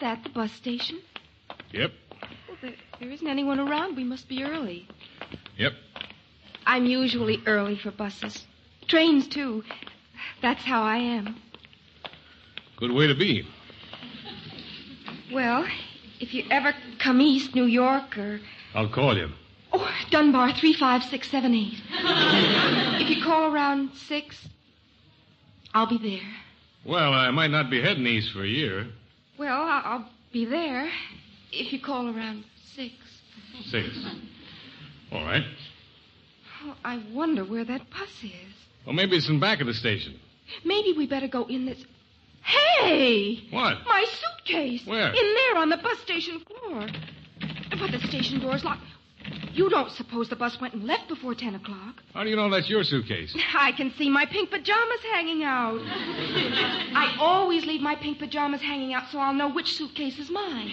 that the bus station? Yep. Well, there isn't anyone around. We must be early. Yep. I'm usually early for buses. Trains, too. That's how I am. Good way to be. Well, if you ever come east, New York, or... I'll call you. Oh, Dunbar, 35678. If you call around 6, I'll be there. Well, I might not be heading east for a year. Well, I'll be there if you call around 6. 6. All right. Oh, I wonder where that bus is. Well, maybe it's in back of the station. Maybe we better go in this... Hey! What? My suitcase. Where? In there on the bus station floor. But the station door's locked. You don't suppose the bus went and left before 10 o'clock? How do you know that's your suitcase? I can see my pink pajamas hanging out. I always leave my pink pajamas hanging out so I'll know which suitcase is mine.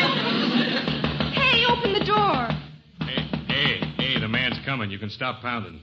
Hey, open the door. Hey, the man's coming. You can stop pounding.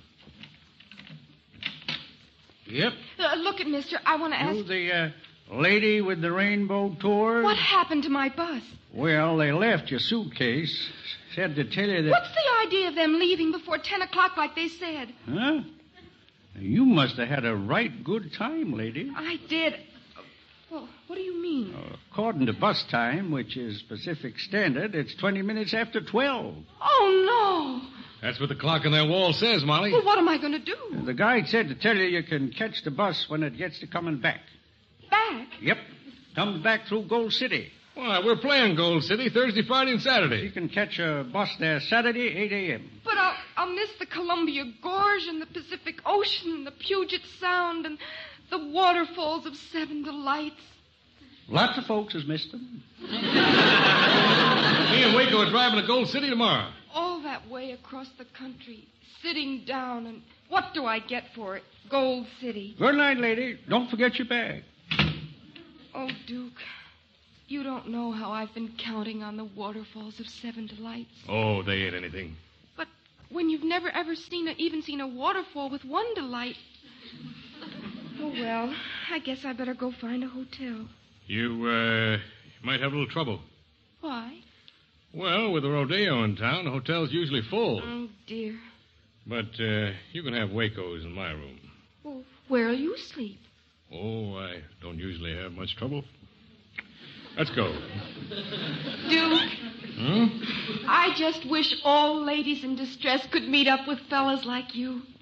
Yep. Look at mister. I want to ask... You the lady with the rainbow tour? What happened to my bus? Well, they left your suitcase. Said to tell you that... What's the idea of them leaving before 10 o'clock like they said? Huh? You must have had a right good time, lady. I did. Well, what do you mean? According to bus time, which is Pacific Standard, it's 20 minutes after 12. Oh, no. That's what the clock on that wall says, Molly. Well, what am I going to do? The guide said to tell you can catch the bus when it gets to coming back. Back? Yep. Comes back through Gold City. Why, we're playing Gold City Thursday, Friday, and You Saturday. can catch a bus there Saturday, 8 a.m. But I'll miss the Columbia Gorge and the Pacific Ocean and the Puget Sound and the waterfalls of Seven Delights. Lots of folks has missed them. Me and Waco are driving to Gold City tomorrow. All that way across the country, sitting down, and what do I get for it? Gold City. Good night, lady. Don't forget your bag. Oh, Duke, you don't know how I've been counting on the waterfalls of Seven Delights. Oh, they ain't anything. But when you've never ever even seen a waterfall with one delight... Oh, well, I guess I better go find a hotel. You might have a little trouble. Why? Well, with the rodeo in town, the hotel's usually full. Oh, dear. But you can have Waco's in my room. Well, where'll you sleep? Oh, I don't usually have much trouble. Let's go. Duke, Hmm? I just wish all ladies in distress could meet up with fellas like you.